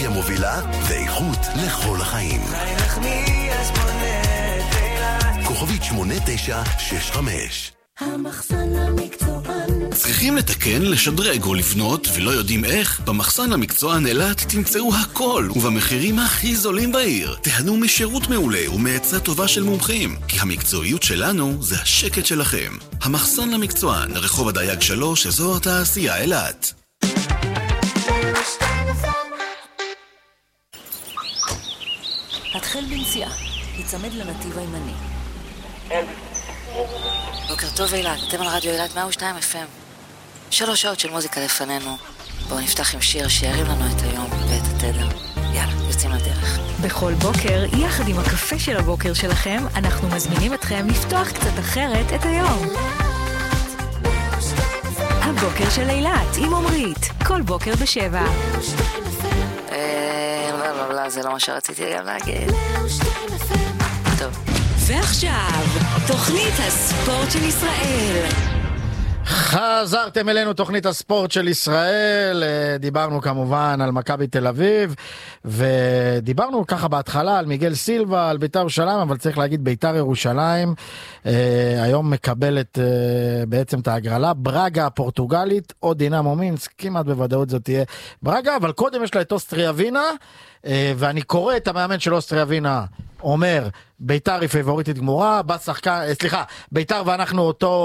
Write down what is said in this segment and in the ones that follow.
טכנולוגיה מובילה ואיכות לכל החיים. כוכבית 8965. המחסן למקצוען. צריכים לתקן, לשדרג או לבנות ולא יודעים איך? במחסן למקצוען אילת תמצאו הכל ובמחירים הכי זולים בעיר. תהנו משירות מעולה ומעצה טובה של מומחים, כי המקצועיות שלנו זה השקט שלכם. המחסן למקצוען, רחוב הדייג 3, אזור התעשייה אילת. התחל בנסיעה, יצמד לנתיב הימני. בוקר טוב אילת, אתם על רדיו אילת 102 FM. 3 שעות של מוזיקה לפנינו. בואו נפתח עם שיר שירים לנו את היום ואת התדר. יאללה, יוצאים לדרך. בכל בוקר, יחד עם הקפה של הבוקר שלכם, אנחנו מזמינים אתכם לפתוח קצת אחרת את היום. הבוקר של אילת עם עומרית, כל בוקר ב7. לא, זה לא מה שרציתי גם להגיד. טוב. ועכשיו, תוכנית הספורט של ישראל. חזרתם אלינו, תוכנית הספורט של ישראל. דיברנו כמובן על מכבי תל אביב, ודיברנו ככה בהתחלה על מיגל סילבה, על בית"ר ירושלים, אבל צריך להגיד בית"ר ירושלים היום מקבלת בעצם את ההגרלה. ברגה הפורטוגלית או דינמו מינסק, כמעט בוודאות זאת תהיה ברגה, אבל קודם יש לה את אוסטריה ווינה, ואני קורא את המאמן של אוסטריה ווינה אומר, ביתר היא פייבוריטית גמורה, ביתר ואנחנו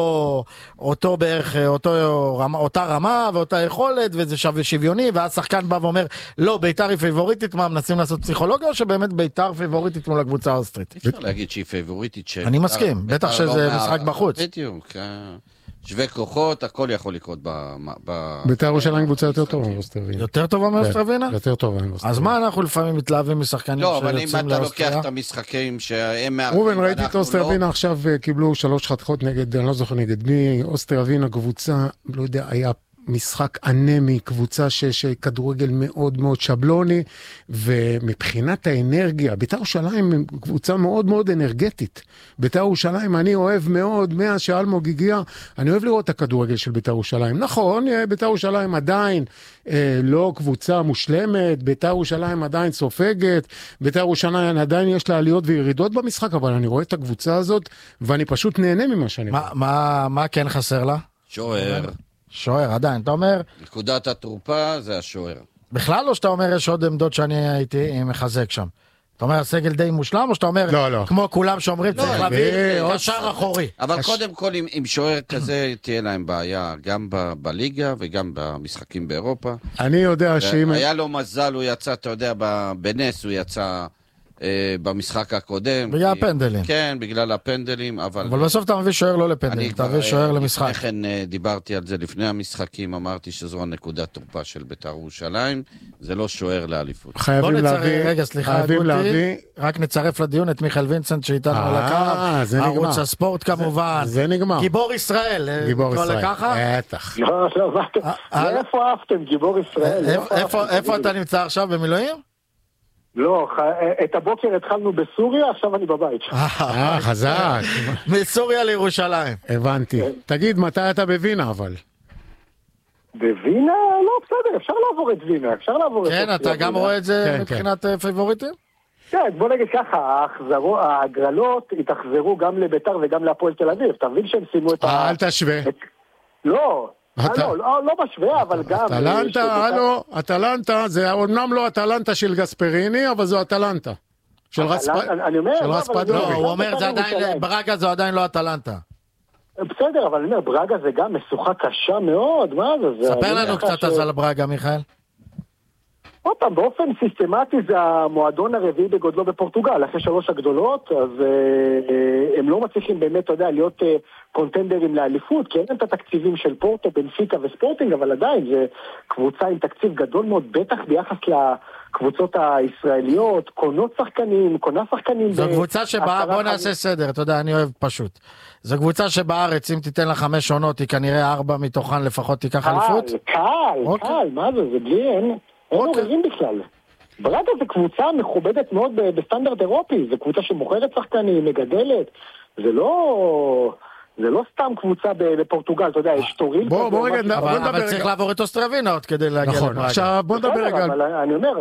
אותו בערך, אותה רמה ואותה יכולת, וזה שווה שוויוני, ואז שחקן בא ואומר, לא, ביתר היא פייבוריטית, מה, מנסים לעשות פסיכולוגיה, או שבאמת ביתר פייבוריטית מול הקבוצה האוסטרית? אפשר להגיד שהיא פייבוריטית של... אני מסכים, בטח שזה משחק בחוץ. בדיוק, שווה כוחות, הכל יכול לקרות בית"ר ירושלים קבוצה יותר טובה מאוסטריה ווינה. יותר טובה מאוסטריה ווינה? יותר טובה מאוסטריה. אז מה אנחנו לפעמים מתלהבים משחקנים לא, אבל אם שיוצאים אתה לאוסטריה? לוקח את המשחקים שהם רובן, ראיתי את אוסטריה ווינה עכשיו קיבלו 3 חתיכות נגד, אני לא זוכר נגד מי, אוסטריה ווינה קבוצה, לא יודע, היה משחק אנמי, קבוצה שכדורגל מאוד מאוד שבלוני, ומבחינת האנרגיה, בית"ר ירושלים קבוצה מאוד מאוד אנרגטית. בית"ר ירושלים אני אוהב מאוד, מאז שאלמוג הגיע, אני אוהב לראות את הכדורגל של בית"ר ירושלים. נכון, בית"ר ירושלים עדיין לא קבוצה מושלמת, בית"ר ירושלים עדיין סופגת, בית"ר ירושלים עדיין יש לה עליות וירידות במשחק, אבל אני רואה את הקבוצה הזאת, ואני פשוט נהנה ממה שאני רואה. מה כן חסר לה? שוער, עדיין, אתה אומר... נקודת התרופה זה השוער. בכלל או שאתה אומר יש עוד עמדות שאני הייתי מחזק שם? אתה אומר הסגל די מושלם או שאתה אומר לא. כמו כולם שאומרים צריך להביא קשר אחורי? אבל קודם כל עם שוער כזה תהיה להם בעיה גם בליגה וגם במשחקים באירופה. אני יודע שאם... היה לו מזל, הוא יצא, אתה יודע, בנס הוא יצא... במשחק הקודם. בגלל הפנדלים. כן, בגלל הפנדלים, אבל בסוף אתה מביא שוער לא לפנדלים, אתה מביא שוער למשחק. לכן דיברתי על זה לפני המשחקים, אמרתי שזו הנקודת תורפה של בית"ר ירושלים, זה לא שוער לאליפות. חייבים להביא, רגע, סליחה, רק נצרף לדיון את מיכאל וינסנט שאיתנו על הקו, ערוץ הספורט כמובן. זה נגמר. גיבור ישראל. גיבור ישראל. בטח. לא, איפה אהבתם, גיבור ישראל? איפה אתה נמצא עכשיו, במילואים? לא, את הבוקר התחלנו בסוריה, עכשיו אני בבית. חזק. מסוריה לירושלים. הבנתי. תגיד, מתי אתה בווינה אבל? בווינה? לא, בסדר, אפשר לעבור את וינה. כן, אתה גם רואה את זה מבחינת פייבוריטים? כן, בוא נגיד ככה, ההגרלות התאכזרו גם לבית"ר וגם להפועל תל אביב. אתה מבין שהם שימו את אל תשווה. לא. לא משווה, אבל גם... אטלנטה, זה אומנם לא אטלנטה של גספריני, אבל זו אטלנטה. של רספדורי. לא, הוא אומר, ברגה זו עדיין לא אטלנטה. בסדר, אבל אני אומר, ברגה זה גם משוכה קשה מאוד, מה זה? ספר לנו קצת אז על ברגה, מיכאל. עוד פעם, באופן סיסטמטי זה המועדון הרביעי בגודלו בפורטוגל, אחרי 3 הגדולות, אז הם לא מצליחים באמת, אתה יודע, להיות קונטנדרים לאליפות, כי אין להם את התקציבים של פורטו, בנפיקה וספורטינג, אבל עדיין זה קבוצה עם תקציב גדול מאוד, בטח ביחס לקבוצות הישראליות, קונה שחקנים. זו קבוצה שבאה, בוא נעשה סדר, אתה יודע, אני אוהב פשוט. זו קבוצה שבארץ, אם תיתן לה 5 עונות, היא כנראה 4 מתוכן לפחות תיקח אליפות. קל, מה זה בלי אין עוררים בכלל. ברגע זה קבוצה מכובדת מאוד בסטנדרט אירופי, זו קבוצה שמוכרת שחקנים, מגדלת, זה לא סתם קבוצה בפורטוגל, אתה יודע, יש תורים. בוא רגע, אבל צריך לעבור את אוסטריה ווינה עוד כדי להגיע לברגה. נכון, עכשיו בוא נדבר רגע. אני אומר,